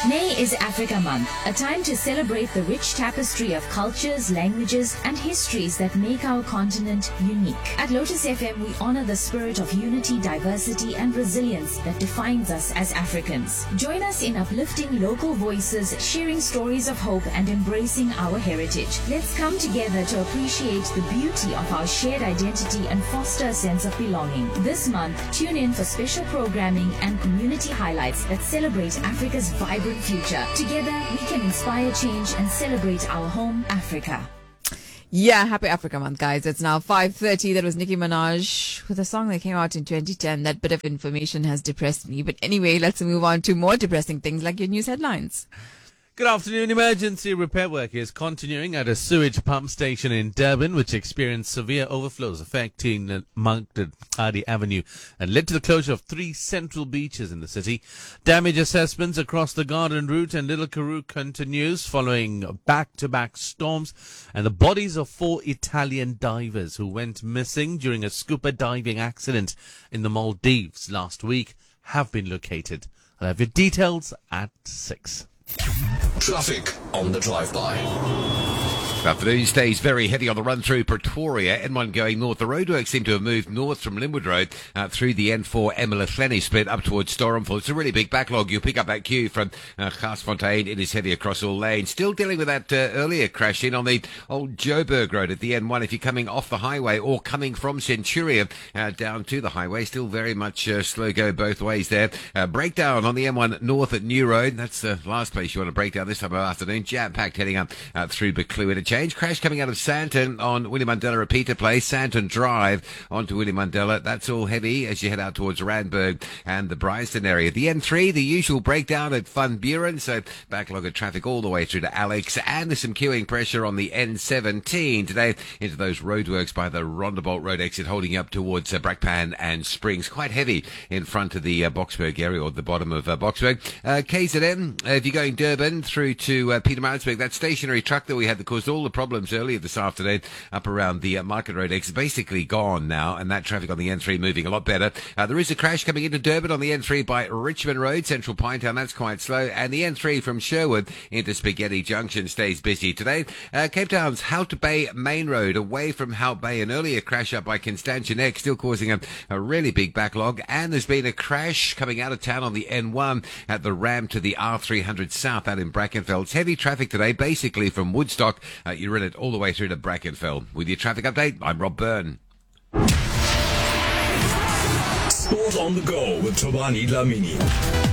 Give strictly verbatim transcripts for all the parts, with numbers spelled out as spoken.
May is Africa Month, a time to celebrate the rich tapestry of cultures, languages, and histories that make our continent unique. At Lotus F M, we honor the spirit of unity, diversity, and resilience that defines us as Africans. Join us in uplifting local voices, sharing stories of hope, and embracing our heritage. Let's come together to appreciate the beauty of our shared identity and foster a sense of belonging. This month, tune in for special programming and community highlights that celebrate Africa's vibrant future. Together, we can inspire change and celebrate our home, Africa. Yeah, happy Africa Month, guys. It's now five thirty. That was Nicki Minaj with a song that came out in twenty ten. That bit of information has depressed me. But anyway, let's move on to more depressing things like your news headlines. Good afternoon. Emergency repair work is continuing at a sewage pump station in Durban, which experienced severe overflows affecting Mounted Hardy Avenue and led to the closure of three central beaches in the city. Damage assessments across the Garden Route and Little Karoo continues following back-to-back storms, and the bodies of four Italian divers who went missing during a scuba diving accident in the Maldives last week have been located. I'll have your details at six. Traffic on the drive-by. Afternoon stays very heavy on the run through Pretoria. N one going north. The roadworks seem to have moved north from Linwood Road uh, through the N four Emelathleni split up towards Stormful. It's a really big backlog. You'll pick up that queue from uh, Garsfontein. It is heavy across all lanes. Still dealing with that uh, earlier crash in on the old Joburg Road at the N one. If you're coming off the highway or coming from Centurion uh, down to the highway, still very much uh, slow go both ways there. Uh, breakdown on the M one north at New Road. That's the last place you want to break down this time of afternoon. Jam-packed heading up uh, through Buccleuch Interchange. Crash coming out of Sandton on William Mandela Repeater Place, Sandton Drive onto William Mandela. That's all heavy as you head out towards Randburg and the Bryanston area. The N three, the usual breakdown at Van Buren, so backlog of traffic all the way through to Alex, and there's some queuing pressure on the N seventeen today into those roadworks by the Rondebolt Road exit, holding up towards uh, Brakpan and Springs. Quite heavy in front of the uh, Boksburg area, or the bottom of uh, Boksburg. Uh, K Z N, uh, if you're going Durban through to uh, Pietermaritzburg, that stationary truck that we had that caused all the problems earlier this afternoon up around the uh, Market Road exit, basically gone now, and that traffic on the N three moving a lot better. Uh, there is a crash coming into Durban on the N three by Richmond Road, Central Pinetown. That's quite slow, and the N three from Sherwood into Spaghetti Junction stays busy today. Uh, Cape Town's Hout Bay Main Road away from Hout Bay, an earlier crash up by Constantia Neck, still causing a, a really big backlog, and there's been a crash coming out of town on the N one at the ramp to the R three hundred South out in Brackenfell. It's heavy traffic today, basically from Woodstock. Uh, you're in it all the way through to Brackenfell. With your traffic update, I'm Rob Byrne. Sport on the go with Tobani Dlamini.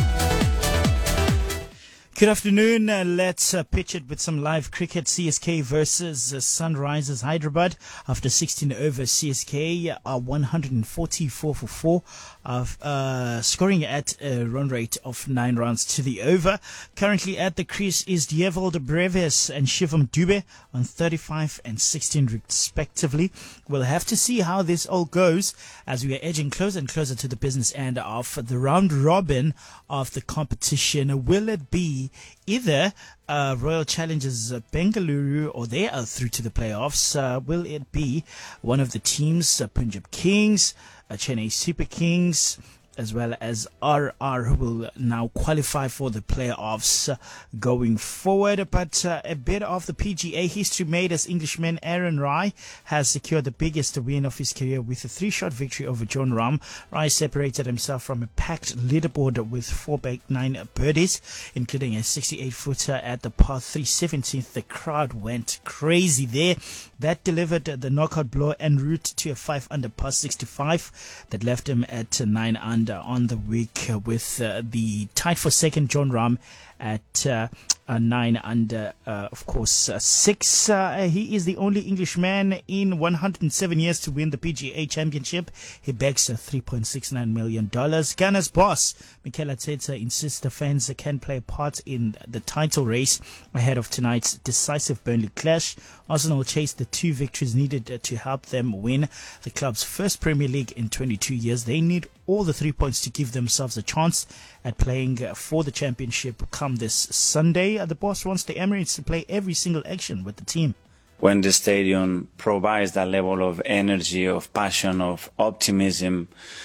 Good afternoon. Uh, let's uh, pitch it with some live cricket. C S K versus uh, Sunrisers Hyderabad. After sixteen overs, C S K are one hundred forty-four for four, of, uh, scoring at a run rate of nine runs to the over. Currently at the crease is Diewald Brevis and Shivam Dube on thirty-five and sixteen respectively. We'll have to see how this all goes as we are edging closer and closer to the business end of the round robin of the competition. Will it be either uh, Royal Challengers uh, Bengaluru, or they are through to the playoffs? Uh, will it be one of the teams, uh, Punjab Kings, uh, Chennai Super Kings, as well as R R, who will now qualify for the playoffs uh, going forward? But uh, a bit of the P G A history made as Englishman Aaron Rai has secured the biggest win of his career with a three-shot victory over John Rahm. Rai separated himself from a packed leaderboard with four back nine birdies, including a sixty-eight footer at the par three seventeenth. The crowd went crazy there. That delivered the knockout blow en route to a five under par sixty-five that left him at nine under on the week, uh, with uh, the tied for second John Rahm at uh, uh, nine under, uh, of course, uh, six. Uh, he is the only Englishman in one hundred seven years to win the P G A Championship. He begs uh, three point six nine million dollars. Ghana's boss, Mikel Arteta, insists the fans can play a part in the title race ahead of tonight's decisive Burnley clash. Arsenal chased the two victories needed uh, to help them win the club's first Premier League in twenty-two years. They need all the three points to give themselves a chance at playing for the championship come this Sunday. The boss wants the Emirates to play every single action with the team. When the stadium provides that level of energy, of passion, of optimism,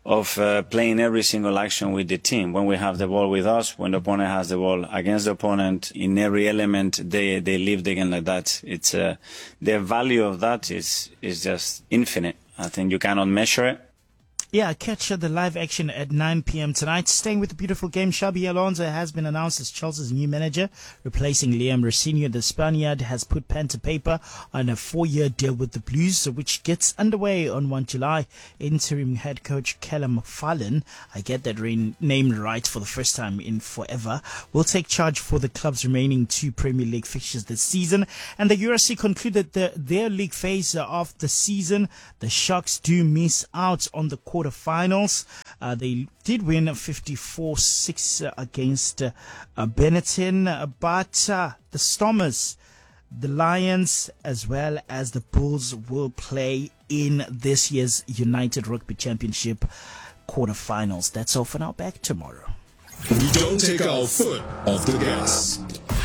of uh, playing every single action with the team. When we have the ball with us, when the opponent has the ball against the opponent, in every element, they, they live the game like that. It's uh, the value of that is is just infinite. I think you cannot measure it. Yeah, catch the live action at nine p.m. tonight. Staying with the beautiful game, Xabi Alonso has been announced as Chelsea's new manager, replacing Liam Rossini. The Spaniard has put pen to paper on a four-year deal with the Blues, which gets underway on the first of July. Interim head coach Callum Fallon, I get that re- name right for the first time in forever, will take charge for the club's remaining two Premier League fixtures this season. And the U R C concluded the, their league phase of the season. The Sharks do miss out on the quarter Quarterfinals. Uh, they did win fifty-four six uh, against uh, uh, Benetton, uh, but uh, the Stormers, the Lions, as well as the Bulls will play in this year's United Rugby Championship quarterfinals. That's all for now. Back tomorrow. We don't take our foot off the gas.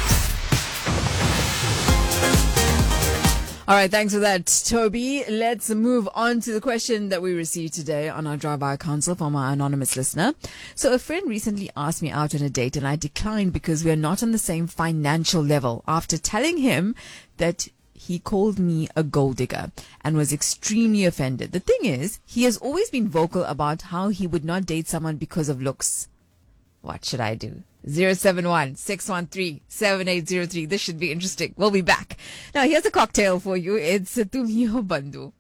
All right, thanks for that, Toby. Let's move on to the question that we received today on our Drive-By Council from our anonymous listener. So a friend recently asked me out on a date and I declined because we are not on the same financial level after telling him that he called me a gold digger and was extremely offended. The thing is, he has always been vocal about how he would not date someone because of looks. What should I do? zero seven one, six one three, seven eight zero three. This should be interesting. We'll be back. Now, here's a cocktail for you. It's Tumio Bandu.